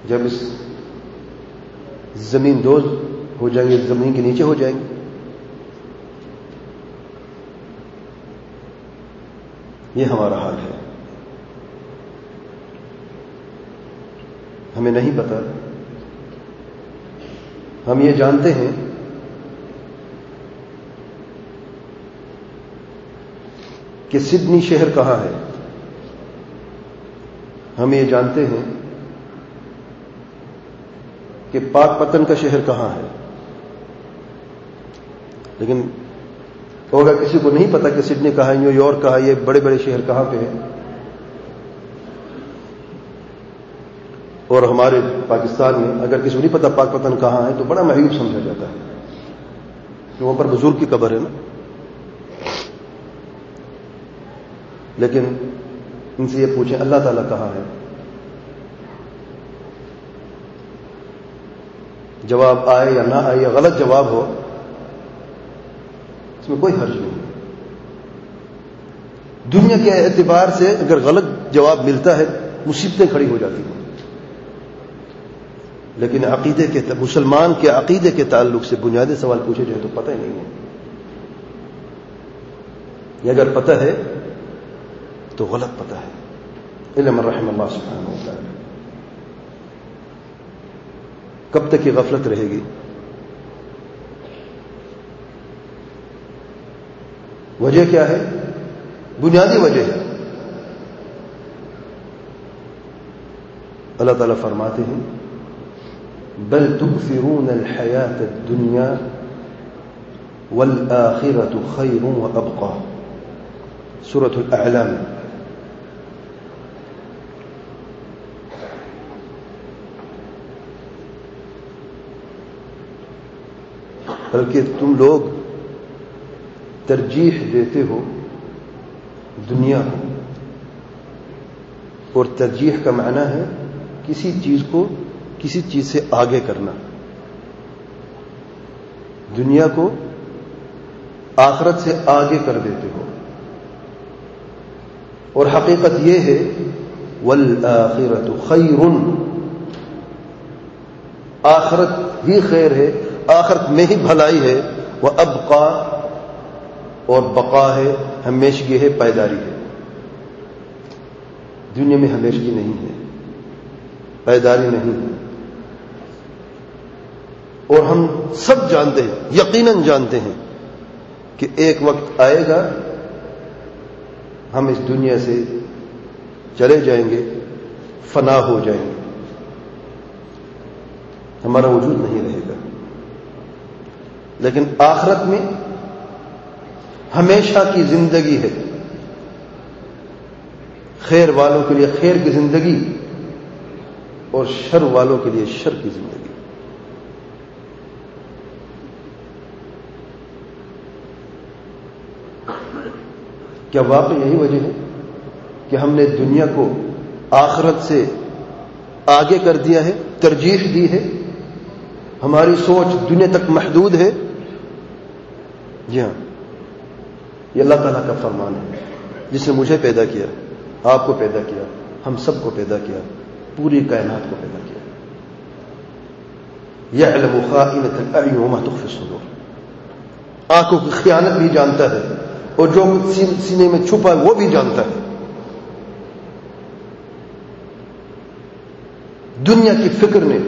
جب اس زمین those who جائیں گے، زمین کے نیچے ہو جائیں گے. یہ ہمارا حال ہے. ہمیں نہیں پتا. ہم یہ جانتے ہیں کہ سڈنی شہر کہاں ہے. ہم یہ جانتے ہیں کہ پاک پتن کا شہر کہاں ہے. لیکن ہوگا کسی کو نہیں پتا کہ سڈنی کہاں ہے، نیو یارک کہاں ہے، یہ بڑے بڑے شہر کہاں پہ ہیں. اور ہمارے پاکستان میں اگر کسی کو نہیں پتا پاک پتن کہاں ہے تو بڑا معیوب سمجھا جاتا ہے کہ وہاں پر بزرگ کی قبر ہے نا. لیکن ان سے یہ پوچھیں اللہ تعالیٰ کہاں ہے؟ جواب آئے یا نہ آئے یا غلط جواب ہو، اس میں کوئی حرج نہیں. دنیا کے اعتبار سے اگر غلط جواب ملتا ہے مصیبتیں کھڑی ہو جاتی ہیں. لیکن عقیدے کے مسلمان کے عقیدے کے تعلق سے بنیادی سوال پوچھے جائے تو پتہ ہی نہیں ہے. یہ اگر پتہ ہے تو غلط پتہ ہے. علم الرحم اللہ سبحانہ و تعالی. کب تک یہ غفلت رہے گی؟ وجہ کیا ہے؟ بنیادی وجہ ہے. اللہ تعالیٰ فرماتے ہیں بل تؤثرون الحیات الدنیا والآخرة خیر وابقى. سورۃ الاعلام. بلکہ تم لوگ ترجیح دیتے ہو دنیا کو. اور ترجیح کا معنی ہے کسی چیز کو کسی چیز سے آگے کرنا. دنیا کو آخرت سے آگے کر دیتے ہو. اور حقیقت یہ ہے والآخرۃ خیر، آخرت ہی خیر ہے، آخرت میں ہی بھلائی ہے. وابقى، اور بقا ہے، ہمیشگی ہے، پائیداری ہے. دنیا میں ہمیشگی نہیں ہے، پائیداری نہیں ہے. اور ہم سب جانتے ہیں، یقیناً جانتے ہیں کہ ایک وقت آئے گا ہم اس دنیا سے چلے جائیں گے، فنا ہو جائیں گے، ہمارا وجود نہیں رہے گا. لیکن آخرت میں ہمیشہ کی زندگی ہے. خیر والوں کے لیے خیر کی زندگی اور شر والوں کے لیے شر کی زندگی. کیا واقعی یہی وجہ ہے کہ ہم نے دنیا کو آخرت سے آگے کر دیا ہے، ترجیح دی ہے؟ ہماری سوچ دنیا تک محدود ہے. جی ہاں، یہ اللہ تعالیٰ کا فرمان ہے جس نے مجھے پیدا کیا، آپ کو پیدا کیا، ہم سب کو پیدا کیا، پوری کائنات کو پیدا کیا. یعلم خائنۃ الاعین وما تخفی الصدور. آنکھوں کی خیانت بھی جانتا ہے اور جو کچھ سینے میں چھپا ہے وہ بھی جانتا ہے. دنیا کی فکر نے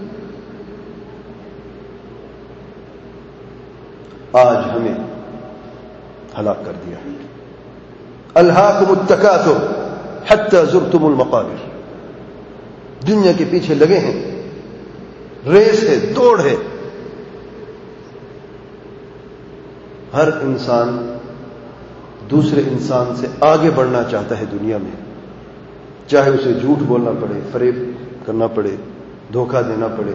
آج ہمیں ہلاک کر دیا. الہاکم التکاثر حتی زرتم المقابر. دنیا کے پیچھے لگے ہیں، ریس ہے، دوڑ ہے. ہر انسان دوسرے انسان سے آگے بڑھنا چاہتا ہے دنیا میں، چاہے اسے جھوٹ بولنا پڑے، فریب کرنا پڑے، دھوکہ دینا پڑے،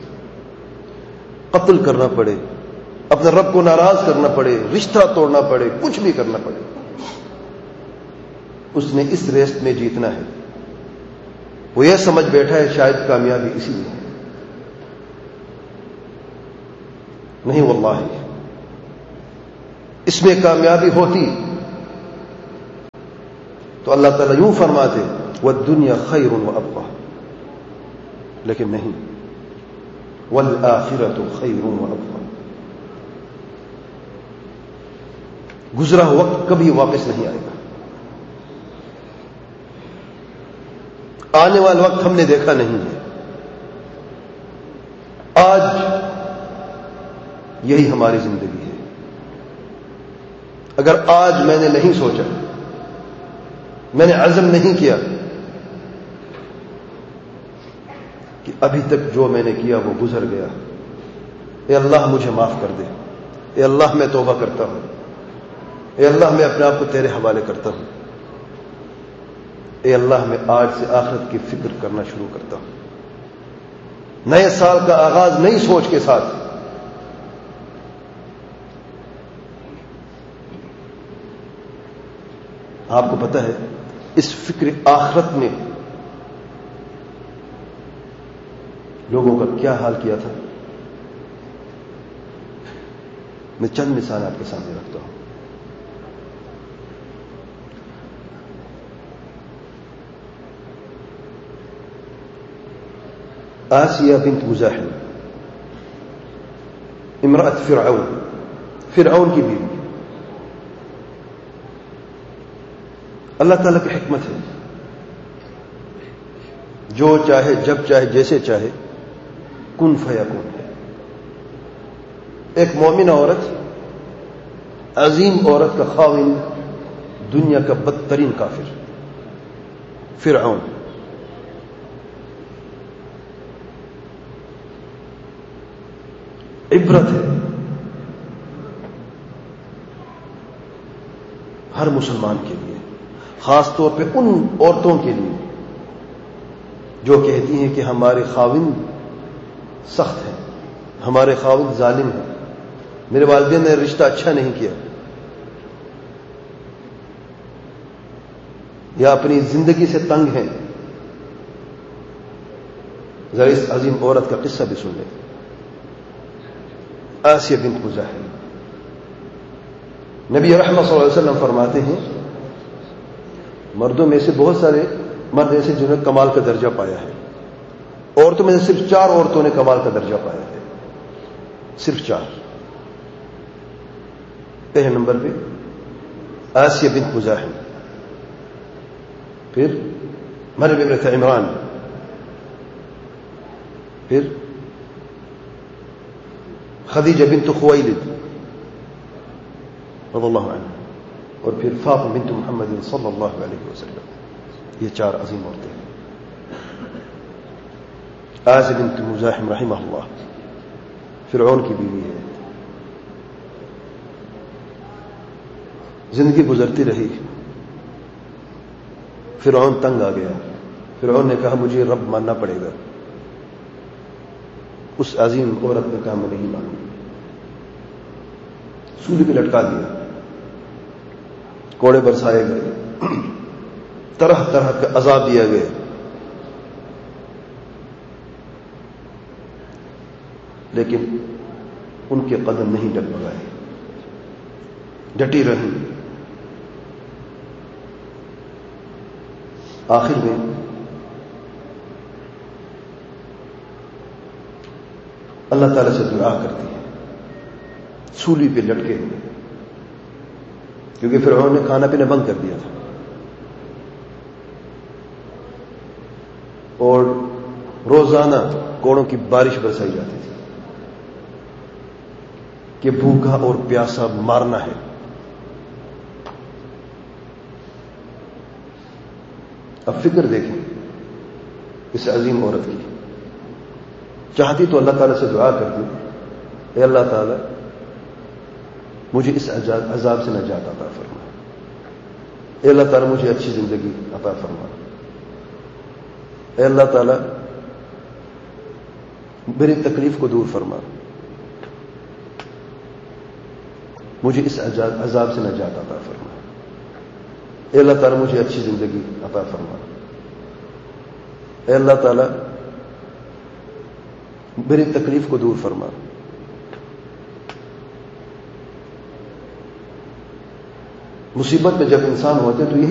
قتل کرنا پڑے، اپنے رب کو ناراض کرنا پڑے، رشتہ توڑنا پڑے، کچھ بھی کرنا پڑے. اس نے اس ریس میں جیتنا ہے. وہ یہ سمجھ بیٹھا ہے شاید کامیابی اسی میں ہے. نہیں واللہ، اس میں کامیابی ہوتی تو اللہ تعالیٰ یوں فرماتے والدنیا خیر وابقى. لیکن نہیں، والآخرۃ خیر وابقیٰ، گزرا وقت کبھی واپس نہیں آئے گا، آنے والا وقت ہم نے دیکھا نہیں ہے، آج یہی ہماری زندگی ہے۔ اگر آج میں نے نہیں سوچا، میں نے عزم نہیں کیا کہ ابھی تک جو میں نے کیا وہ گزر گیا، اے اللہ مجھے معاف کر دے، اے اللہ میں توبہ کرتا ہوں، اے اللہ میں اپنے آپ کو تیرے حوالے کرتا ہوں، اے اللہ میں آج سے آخرت کی فکر کرنا شروع کرتا ہوں۔ نئے سال کا آغاز نئی سوچ کے ساتھ، آپ کو پتہ ہے اس فکر آخرت میں لوگوں کا کیا حال کیا تھا؟ میں چند مثال آپ کے سامنے رکھتا ہوں۔ آسیہ بنت مزاحم، امرأة فرعون کی بیوی۔ اللہ تعالیٰ کی حکمت ہے، جو چاہے جب چاہے جیسے چاہے کن فیکون ہے۔ ایک مومنہ عورت، عظیم عورت کا خاوند، دنیا کا بدترین کافر فرعون، عبرت ہے ہر مسلمان کے لیے، خاص طور پہ ان عورتوں کے لیے جو کہتی ہیں کہ ہمارے خاوند سخت ہیں، ہمارے خاوند ظالم ہیں، میرے والدین نے رشتہ اچھا نہیں کیا، یا اپنی زندگی سے تنگ ہیں۔ ذرا اس عظیم عورت کا قصہ بھی سن لیں۔ آسیہ بنت مزاحم، نبی رحمت صلی اللہ علیہ وسلم فرماتے ہیں مردوں میں سے بہت سارے مرد ایسے جنہوں نے کمال کا درجہ پایا ہے، عورتوں میں سے صرف 4 عورتوں نے کمال کا درجہ پایا ہے، صرف 4۔ پہلے نمبر پہ آسیہ بنت مزاحم، پھر مریم ابنت عمران، پھر خدیجہ بنت خویلد رضی اللہ عنہ، اور پھر فاطمہ بنت محمد صلی اللہ علیہ وسلم۔ یہ 4 عظیم عورتیں ہیں۔ آسیہ بنت مزاحم رحمہ اللہ فرعون کی بیوی ہے، زندگی گزرتی رہی، فرعون تنگ آ گیا، فرعون نے کہا مجھے رب ماننا پڑے گا۔ اس عظیم عورت نے کہا میں نہیں مانوں، سولی پہ لٹکا دیا، کوڑے برسائے گئے، طرح طرح کا عذاب دیا گیا، لیکن ان کے قدم نہیں ڈگمگائے، ڈٹی رہی۔ آخر میں اللہ تعالیٰ سے دعا کرتی ہے، سولی پہ لٹکے ہوئے، کیونکہ فرعون نے کھانا پینا بند کر دیا تھا، اور روزانہ کوڑوں کی بارش برسائی جاتی تھی کہ بھوکا اور پیاسا مارنا ہے۔ اب فکر دیکھیں اس عظیم عورت کی، چاہتی تو اللہ تعالیٰ سے دعا کرتی، اے اللہ تعالیٰ مجھے اس عذاب سے نجات عطا فرما، اے اللہ تعالیٰ مجھے اچھی زندگی عطا فرما، اے اللہ تعالیٰ میری تکلیف کو دور فرما، مجھے اس عذاب سے نجات عطا فرما، اے اللہ تعالیٰ مجھے اچھی زندگی عطا فرما، اے اللہ تعالیٰ میری تکلیف کو دور فرما۔ مصیبت میں جب انسان ہوتے تو یہی